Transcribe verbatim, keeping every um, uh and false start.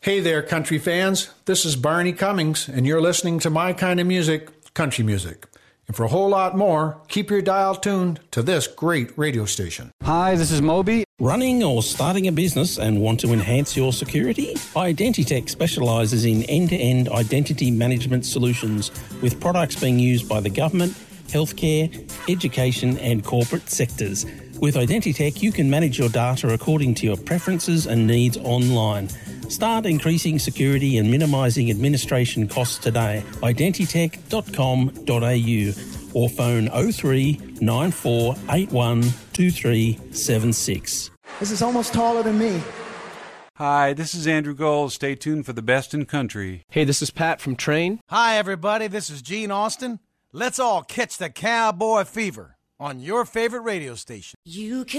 Hey there, country fans. This is Barney Cummings, and you're listening to my kind of music, country music. And for a whole lot more, keep your dial tuned to this great radio station. Hi, this is Moby. Running or starting a business and want to enhance your security? Identitech specialises in end-to-end identity management solutions with products being used by the government, healthcare, education and corporate sectors. With Identitech, you can manage your data according to your preferences and needs online. Start increasing security and minimising administration costs today. identitech dot com dot a u or phone oh three nine four eight one two three seven six. This is almost taller than me. Hi, this is Andrew Gold. Stay tuned for the best in country. Hey, this is Pat from Train. Hi, everybody. This is Gene Austin. Let's all catch the cowboy fever on your favorite radio station. You can